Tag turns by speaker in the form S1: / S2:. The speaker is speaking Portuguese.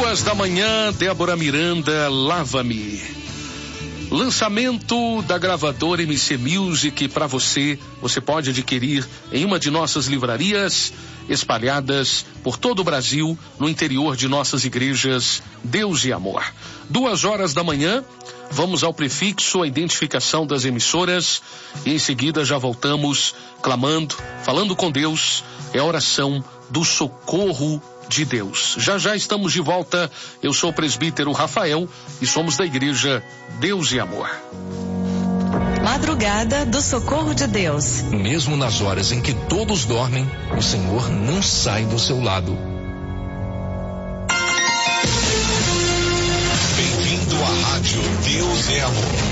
S1: 2h, Débora Miranda, Lava-me. Lançamento da gravadora MC Music para você. Você pode adquirir em uma de nossas livrarias espalhadas por todo o Brasil, no interior de nossas igrejas Deus e Amor. 2h, vamos ao prefixo, a identificação das emissoras, e em seguida já voltamos clamando, falando com Deus. É a oração do socorro de Deus. Já estamos de volta. Eu sou o presbítero Rafael e somos da igreja Deus e Amor.
S2: Madrugada do Socorro de Deus.
S3: Mesmo nas horas em que todos dormem, o Senhor não sai do seu lado.
S4: Bem-vindo à Rádio Deus é Amor.